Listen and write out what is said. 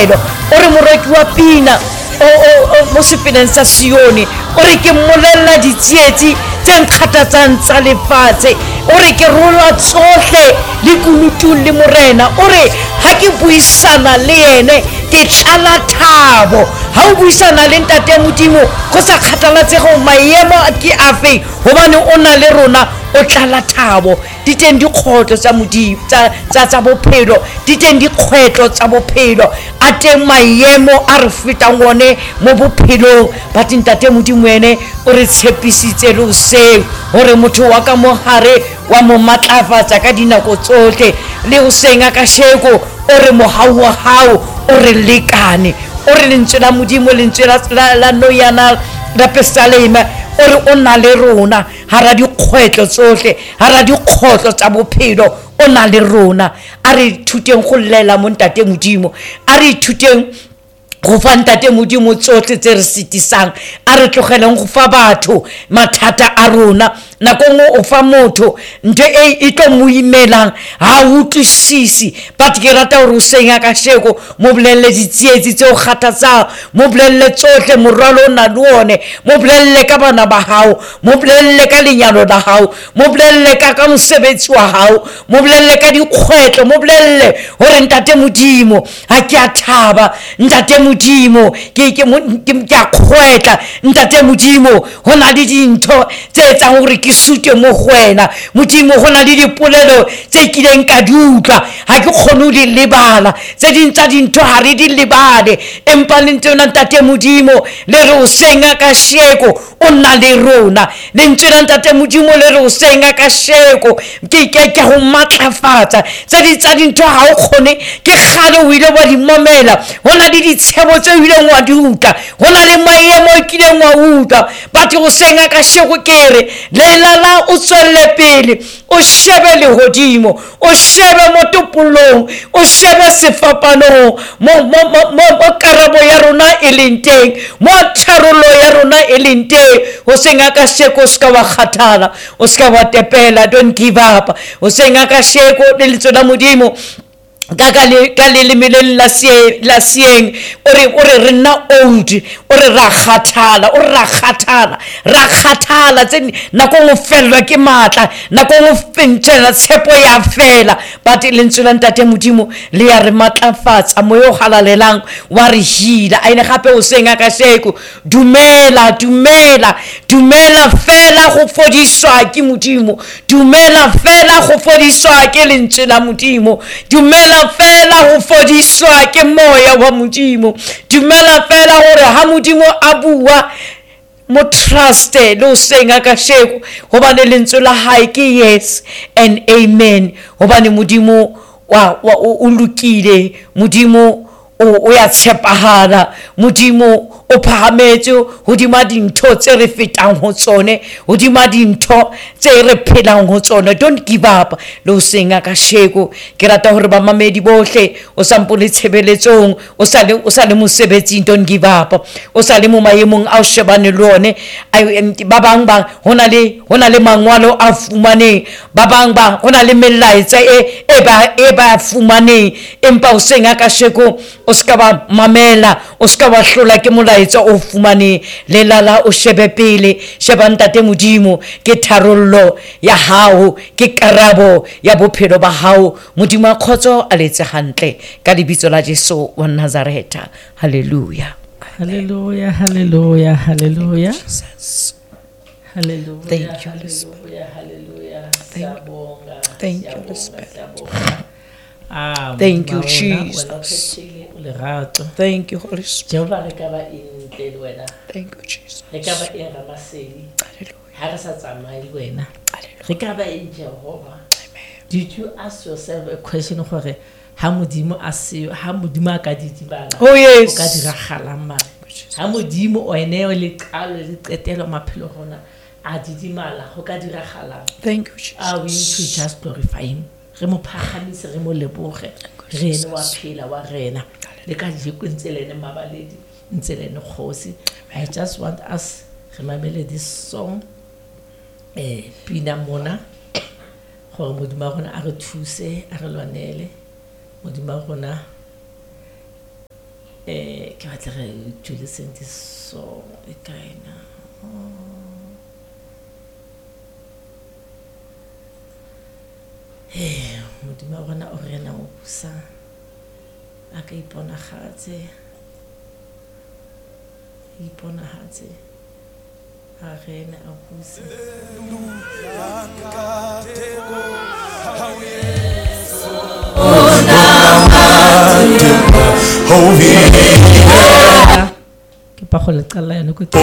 bophelo o re moreki wa pina mo sepeleng sa Sione o re ke mmolella ditsietsi tse nkgathatsang tsa lefatshe o re ke rola tsohle le kunutung le morena o re ha ke buisana le ene ke tlala thabo ha o buisana le ntate Modimo go sa kgathalatse go maemo a ke afe hobane o na le rona o tlala thabo di teng dikgotlo tsa Modimo tsa bophelo di teng dikgwetlo tsa bophelo a teng maemo a re fetang one mo bophelong ba ntate Modimo ene o re tshepisitse le o seng hore motho wa ka mohare wa mo matlafatsa ka dinako tsohle le o senga ka sheko o re mohau wa hao o re lekane o re lentswe la Modimo lentswe la noyana la Pesalema o re o na le rona hara dikgwetlo tsohle hara dikgotlo tsa bophelo o na le rona a re ithuteng go llela mo ntate Modimo a re ithuteng go fa ntate Modimo tsohle tse re sitisang a re tlogeleng go fa batho mathata a rona nako o fa motho ntwe e tlo mo imelang ha utlwisisi but ke rata hore o senga ka sheko mo bolelle ditsietsi tse o kgathatsang mo bolelle tsohle morwalo o na le one mo bolelle ka bana ba hao mo bolelle ka lenyalo la hao mo bolelle ka mosebetsi wa hao mo bolelle ka dikgwetlo mo bolelle hore ntate Modimo ha ke a thaba ntate Modimo ke a kgwetla ntate Modimo ho na le dintho tse etsang hore ke sute mo gwena Modimo go na le dipolelo tse kileng ka di utlwa ha ke kgone ho di lebala tse ding tsa dintho ha re di lebale empa le ntse ntate Modimo le re o senga ka sheko o na le rona le ntse ntate Modimo le re o senga ka sheko ke ho matlafatsa tsa dintho ha o kgone ke kgale o ile wa di momela ho na le ditshebo tse o ileng wa di utlwa ho na le maemo o kileng wa utlwa batho o senga ka sheko kere lelala o tswelle pele o shebe le hodimo o shebe motopolong o shebe sefapanong mo karabo ya rona e leng teng mo tharollo ya rona e leng teng o senga ka sheko ska wa khathala o ska wa tepela don't give up o senga ka sheko le letso la Modimo ka le lemeleng la sieng o re rena old o re ra khathala o ra khathala tse nako go fellwa ke matla nako go pentshela tshepo ya fela but lentswe la ntate Modimo le ya re matlafatsa moyo halalelang wa re hila a ine gape o senga ka sheko dumela fela go fodiswa ke Modimo dumela fela go fodiswa ke lentswe la Modimo dumela fela go fodiswa ke moya wa Modimo dumela fela gore ha Modimo a bua mo trust le o senga ka sheko hobane lentswe la hae ke yes and amen hobane Modimo o lukile Modimo o ya tshepahala Modimo o phahametse hodima dintho tse re fetang ho tsone hodima dintho tse re phelang ho tsone don't give up lo senga ka sheko ke rata hore ba mamedi bohle o sampole tshebeletsong o sa le mosebetsing don't give up o sa le mo maemong a o shebane le one ba bang hona le mangwalo a fumaneng ba bang hona le melaetsa e ba fumaneng empa o senga ka sheko o ska ba mamela o ska ba hlola ke molaetsa o fumane lelala o shebe pele sheba ntate Modimo ke tharollo ya hao ke karabo ya bophelo ba hao Modimo a khotso a letse hantle ka lebitso la Jesu wa Nazareta hallelujah hallelujah hallelujah hallelujah hallelujah thank you hallelujah thank you thank you Jesus thank you Holy Spirit thank you Jesus hallelujah did you ask yourself a question gore ha Modimo a seo ha Modimo a ka didibala oh yes o ka dira khalama ha Modimo o ene o le qalo le qetelo maphelo rona a didimala go ka dira khalama thank you Jesus are we to just glorify him re mo phagamise re mo leboge re ene wa phela wa rena le ka je kwentselene mabaledi ntselene khosi I just want us remember this song pina mona gore Modimo a re thuse a re lwanele Modimo rona ke batla re Juliseng so e kaina Modimo wa rona o rena o busa a ka iponagatse a rena a busa ke pa go le qala yana